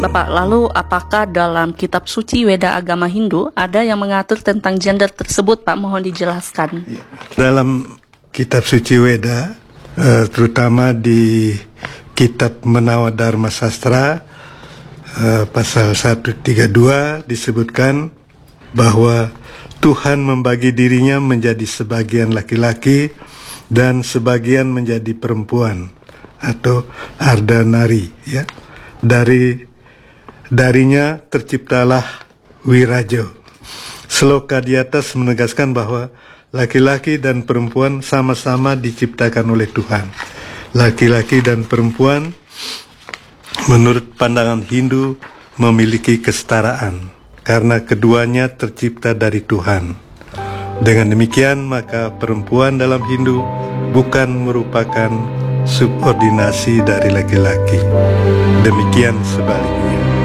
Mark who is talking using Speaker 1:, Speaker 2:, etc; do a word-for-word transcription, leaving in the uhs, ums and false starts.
Speaker 1: Bapak, lalu apakah dalam kitab suci Weda agama Hindu ada yang mengatur tentang gender tersebut, Pak? Mohon dijelaskan.
Speaker 2: Dalam kitab suci Weda, eh, terutama di kitab Menawa Dharma Sastra, eh, pasal seratus tiga puluh dua disebutkan bahwa Tuhan membagi dirinya menjadi sebagian laki-laki dan sebagian menjadi perempuan atau Ardhanari, ya. Dari darinya terciptalah Wirajo. Sloka di atas menegaskan bahwa laki-laki dan perempuan sama-sama diciptakan oleh Tuhan. Laki-laki dan perempuan menurut pandangan Hindu memiliki kesetaraan karena keduanya tercipta dari Tuhan. Dengan demikian maka perempuan dalam Hindu bukan merupakan subordinasi dari laki-laki. Demikian sebaliknya.